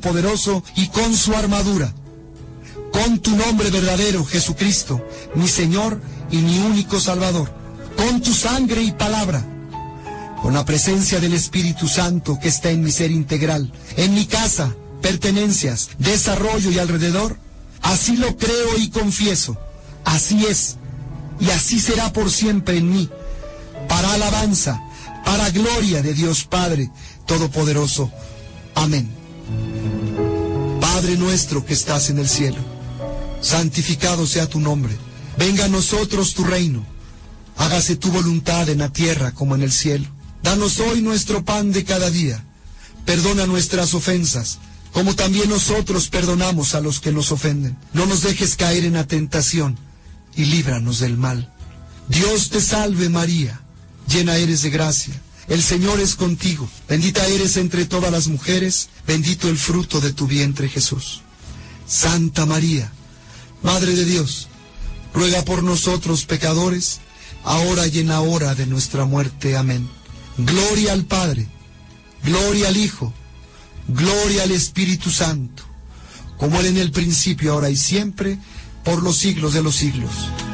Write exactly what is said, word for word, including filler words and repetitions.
Todopoderoso y con su armadura. Con tu nombre verdadero, Jesucristo, mi Señor y mi único Salvador. Con tu sangre y palabra. Con la presencia del Espíritu Santo que está en mi ser integral, en mi casa, pertenencias, desarrollo y alrededor. Así lo creo y confieso. Así es. Y así será por siempre en mí. Para alabanza, para gloria de Dios Padre Todopoderoso. Amén. Padre nuestro que estás en el cielo, santificado sea tu nombre. Venga a nosotros tu reino. Hágase tu voluntad en la tierra como en el cielo. Danos hoy nuestro pan de cada día. Perdona nuestras ofensas, como también nosotros perdonamos a los que nos ofenden. No nos dejes caer en la tentación, y líbranos del mal. Dios te salve María, llena eres de gracia. El Señor es contigo. Bendita eres entre todas las mujeres, bendito el fruto de tu vientre Jesús. Santa María, Madre de Dios, ruega por nosotros pecadores, ahora y en la hora de nuestra muerte. Amén. Gloria al Padre, gloria al Hijo, gloria al Espíritu Santo, como era en el principio, ahora y siempre, por los siglos de los siglos.